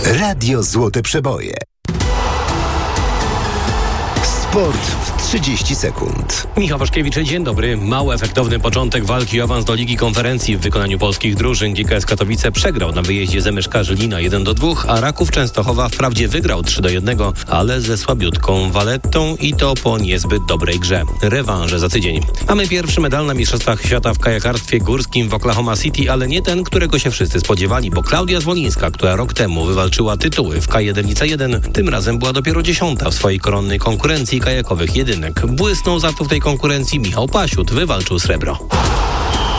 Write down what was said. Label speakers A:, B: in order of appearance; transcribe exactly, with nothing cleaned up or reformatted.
A: Radio Złote Przeboje. Sport w trzydzieści sekund.
B: Michał Waszkiewicz, dzień dobry. Mało efektowny początek walki o awans do Ligi Konferencji w wykonaniu polskich drużyn. G K S Katowice przegrał na wyjeździe z M Sz K Żylina jeden do dwóch, a Raków Częstochowa wprawdzie wygrał trzy do jednego, ale ze słabiutką Valettą i to po niezbyt dobrej grze. Rewanże za tydzień. Mamy pierwszy medal na Mistrzostwach Świata w kajakarstwie górskim w Oklahoma City, ale nie ten, którego się wszyscy spodziewali, bo Klaudia Zwolińska, która rok temu wywalczyła tytuły w K jeden C jeden, tym razem była dopiero dziesiąta w swojej koronnej konkurencji kajakowych jedynek. Błysnął za to w tej konkurencji Michał Pasiut, wywalczył srebro.